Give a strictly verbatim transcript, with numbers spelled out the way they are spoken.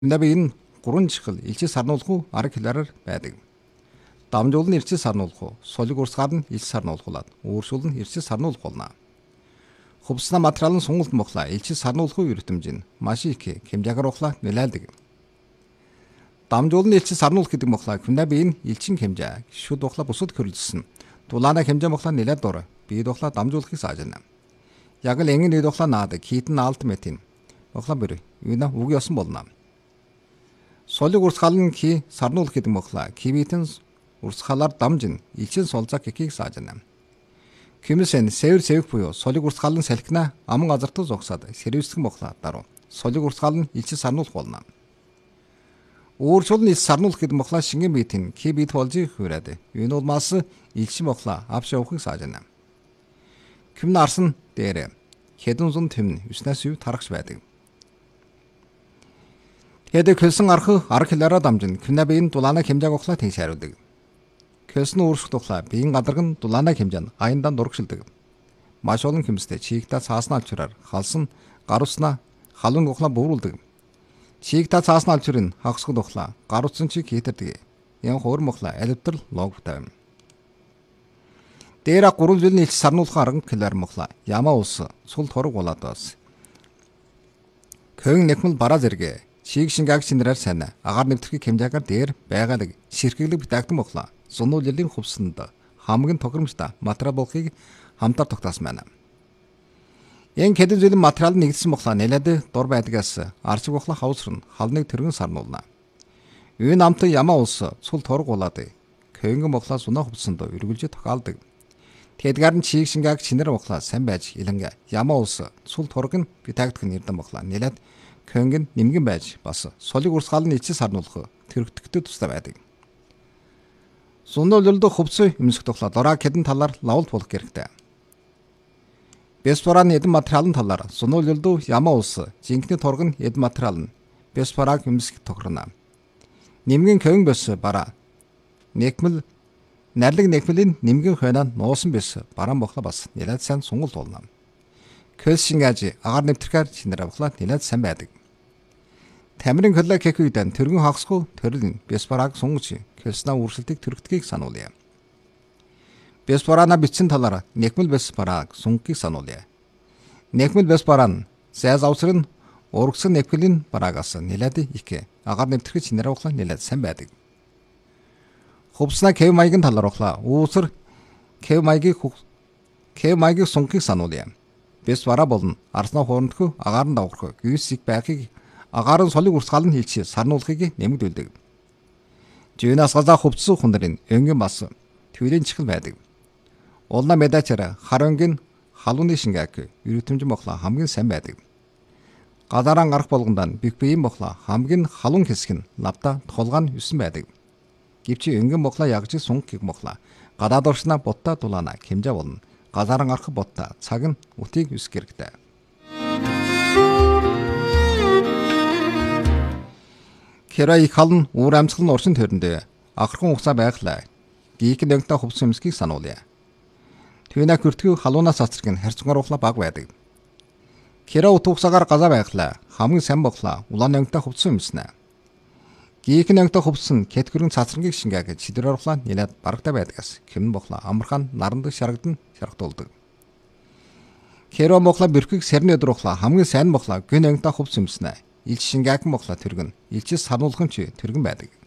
Наби энэ гурван чухал элчил сарнуулах арга хэлээр байдаг. Дамжуул нь элчил сарнуулах, солиг урсгаар нь элчил сарнуулахлаад, өөршүүл нь элчил сарнуулах болно. Хувцасна материал нь сонголт мохла элчил сарнуулах эрдэмж нь маш их хэмжээгээр ухлаа нэлээдэг. Дамжуул нь элчил сарнуулах гэдэг мохла күнэби энэ элчин хэмжээ шүд ухлаа бусад хөрөлжсөн. Дулаана хэмжээ мохла нэлээд дор бие ухлаа дамжуулахыг саажна. Яг л энгэн ид ухлаа наадаг хитэн алт метин. Ухлаа бэр юуна үг ясан болно. Солиг урсгал нь ки сарнуулах гэдэг мохла кивитэн урсгалаар дамжин элчин солзак гэхийг саажна. Кимсэн сэвэр сэвх буюу солиг урсгал нь салхина аман газартаа зогсоод сэрвэсгэн мохла даруй солиг урсгал нь элчин сарнуулах болно. Өөрчлөл нь сарнуулах гэдэг мохла шингэн битэн ки бит болж хүрээд энэ бол мас элчин мохла авш явахыг саажна. Ким нарсан дээр хэдэн зун тэм юснаас юу тарахш байдаг. Хэдэ көлсөн арх арга хэлээрээ дамжин квнабийн дулаана хэмжээг ухлаа тэгш хариудаг. Көлсөн өөрсөх тухлаа биеийн гадарг нь дулаана хэмжээнд аяндан дургшилдаг. Маш олон хэмстэй чигтаа цаасна алчураар халсан гаруснаа халуун ухлаа бууруулдаг. Чигтаа цаасна алчурын хагсгод ухлаа гаруцсан чиг хитэрдэг. Ян хоор мохла электр логтай. Дээрэ гурван жилийн элч сарнуулах арга хэлээр мохла ямаа ус сул торог болоод бас. Көн нэхмэл бараа зэрэг чиг шингаг шинрээр сайн агаар нэвтрэх хэмжээгээр дээр байгааг ширхэглэг битэгдэн мохла зунуул жилийн хувцсанд хамгийн тохиромжтой материал болохыг хамтар тогтоос байна. Энэ хэдэн жилийн материал нэгдсэн мохла нэлээд дур байдгаас арчиг ухлах хавсрын халныг тэргэн сарнуулна. Энэ амт ямаа ус сул торог болоод көнгө мохла сунаа хувцсанд өргөлж тохиолдог. Тэдгээр нь чиг шингаг шинэр мохла сайн байж илэнгэ ямаа ус сул торог нь битэгдэх нэрдэн мохла нэлээд көнгөн нэмгэн байж бас солиг урсгал нь элчил сарнуулах тэрэгдэхтэй тустай байдаг. Зунуулд хувцас өмсөх тухлаа дораа хэдэн талаар лавлт болох хэрэгтэй. Бесфораны эдэн материалын талаар зунуулд ямаа ус жинхэнэ торг нь эд материал нь бесфораг өмсөх тохирно. Нэмгэн көнгөн бэс бараа нэкмэл нарлиг нэкмэлийн нэмгэн хойноо нуусан бэс бараан бохла бас нэлээд сайн сунгалт болно. Көлс шингаж агаар нэвтрэхээр шинээр авахлаа нэлээд сайн байдаг. Тамирын колла кекүйдэн тэргэн хагасгүй төрөл бесфораг сунгаж көлснаа үргэлжлэлтийг төрөгдөхийг сануулъя. Бесфорана бичсэн талаар нэкмэл бесфораг сунгахыг сануулъя. Нэкмэл бесфоран зэз авсрын ургасан нэкмэлийн барагаас нэлээд их агаар нэвтрэхэд шинээр авахлаа нэлээд сайн байдаг. Хувцсна кев маягийн талаар ухлаа үүсэр кев маягийг кев маягийг сунгахыг сануулъя. Бесфора болон арснаа хуурндах агаар нь давхрах гүйсийг байхыг агаар нь солиг урсгал нь хэлж сарнуулахыг нэмэгдүүлдэг. Жинаас газаа хувцсан хүндрийн өнгийн бас төвлийн чихэл байдаг. Улна медачара харангийн халууны шингак өрөтөмж мохла хамгийн сайн байдаг. Газараа гарах болгондоо бих биеийн мохла хамгийн халуун хэсэг нь лавта тулгаан юусан байдаг. Гэвч өнгийн мохла ягж сунгахыг мохла гадаад оршна ботта дулаана хэмжээ болно. Газараа гарах ботта цаг нь утыг үсэх хэрэгтэй. Кера их халан уур амьсгал нь орчин төрөндөө ахархан хугацаа байглаа. Гийк нэгтэй хувцас өмсгийг сануулъя. Твэна хүртгүү халуунаас цацраг нь харьцангаар ухлаа баг байдаг. Кера ут хугацаагаар газаа байглаа. Хамгийн сайн боглаа. Улаан нэгтэй хувцас өмснэ. Гийк нэгтэй хувцас нь кэтгэрэн цацрагийг шингээг шидрээр ухлаа нэлээд барагтай байдгаас хэм боглаа амархан нарандаг шарагдан шаргатуулдаг. Кера боглаа бэрхийг сарны өдөр ухлаа хамгийн сайн боглаа гүн нэгтэй хувцас өмснэ. Илч шингээг мохла тэргэн илчис сануулгын чи тэргэн байдаг.